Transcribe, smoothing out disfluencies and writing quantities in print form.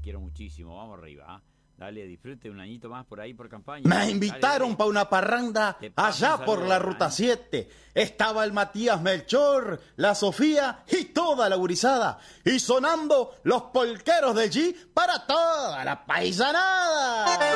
quiero muchísimo. Vamos arriba, ¿eh? Dale, disfrute un añito más por ahí, por Campaña. Me invitaron para una parranda allá por la Ruta 7. Estaba el Matías Melchor, la Sofía y toda la gurizada. Y sonando los polqueros de G para toda la paisanada.